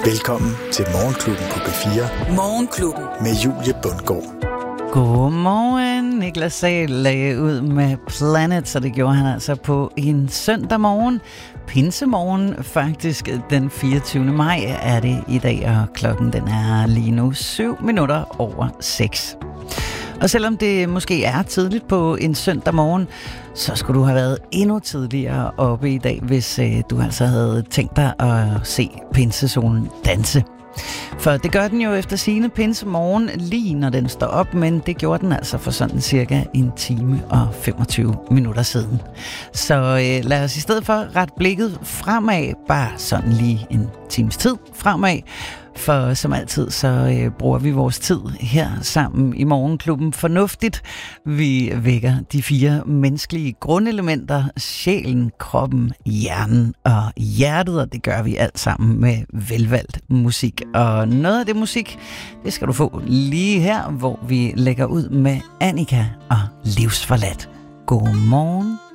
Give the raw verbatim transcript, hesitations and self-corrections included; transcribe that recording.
Velkommen til Morgenklubben på P fire. Morgenklubben. Med Julie Bundgaard. Godmorgen. Niklas Sahl lagde ud med Planet, så det gjorde han altså på en søndag morgen. Pinsemorgen, faktisk den fireogtyvende maj er det i dag, og klokken den er lige nu syv minutter over seks. Og selvom det måske er tidligt på en søndag morgen, så skulle du have været endnu tidligere oppe i dag, hvis øh, du altså havde tænkt dig at se pinsesolen danse. For det gør den jo efter sigende pinsemorgen lige når den står op, men det gjorde den altså for sådan cirka en time og femogtyve minutter siden. Så øh, lad os i stedet for rette blikket fremad, bare sådan lige en times tid fremad. For som altid, så øh, bruger vi vores tid her sammen i Morgenklubben fornuftigt. Vi vækker de fire menneskelige grundelementer, sjælen, kroppen, hjernen og hjertet, og det gør vi alt sammen med velvalgt musik. Og noget af det musik, det skal du få lige her, hvor vi lægger ud med Annika og Livsforladt. God morgen.